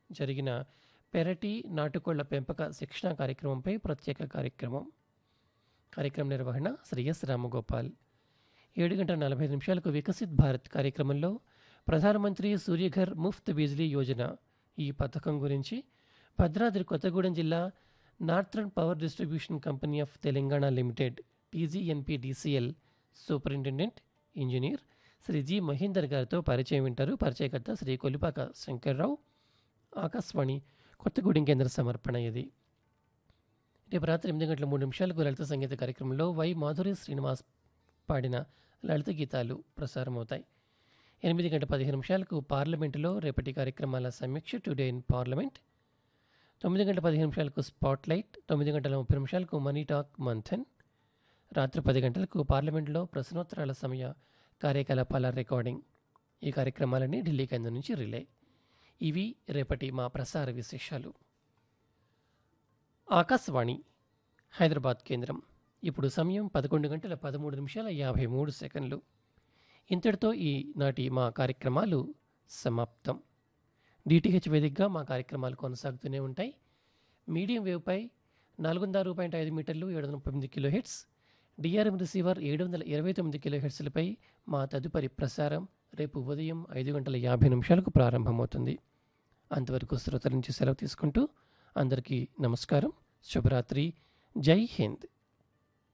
జరిగిన పెరటి నాటుకోళ్ల పెంపక శిక్షణా కార్యక్రమంపై ప్రత్యేక కార్యక్రమం నిర్వహణ శ్రీ ఎస్ రామగోపాల్. 7:45 వికసిత్ భారత్ కార్యక్రమంలో ప్రధానమంత్రి సూర్యఘర్ ముఫ్త్ బిజ్లీ యోజన ఈ పథకం గురించి భద్రాద్రి కొత్తగూడెం జిల్లా northern power distribution company of Telangana limited TGNPDCL superintendent engineer Shri G Mahender గారితో పరిచయం వింటారు. పరిచయకర్త శ్రీ కొలిపాక శంకర్రావు. ఆకాశవాణి కొత్తగూడెం కేంద్ర సమర్పణ. ఇది రేపు రాత్రి 8:03 లలిత సంగీత కార్యక్రమంలో వై మాధురి శ్రీనివాస్ పాడిన లలిత గీతాలు ప్రసారమవుతాయి. 8:15 పార్లమెంటులో రేపటి కార్యక్రమాల సమీక్ష today in parliament. 9:15 spotlight. 9:30 money talk Manthan. రాత్రి 10 గంటలకు పార్లమెంట్లో ప్రశ్నోత్తరాల సమయ కార్యకలాపాల రికార్డింగ్. ఈ కార్యక్రమాలన్నీ ఢిల్లీ కేంద్రం నుంచి రిలే. ఇవి రేపటి మా ప్రసార విశేషాలు. ఆకాశవాణి హైదరాబాద్ కేంద్రం. ఇప్పుడు సమయం 11:13:53. ఇంతటితో ఈనాటి మా కార్యక్రమాలు సమాప్తం. DTH వేదికగా మా కార్యక్రమాలు కొనసాగుతూనే ఉంటాయి. మీడియం వేవ్పై 406.5 మీటర్లు 739 కిలోహెర్ట్జ్, DRM రిసీవర్ 729 కిలోహెర్ట్జ్లపై మా తదుపరి ప్రసారం రేపు ఉదయం 5:50 ప్రారంభమవుతుంది. అంతవరకు శ్రోతల నుంచి సెలవు తీసుకుంటూ అందరికీ నమస్కారం. శుభరాత్రి. జై హింద్.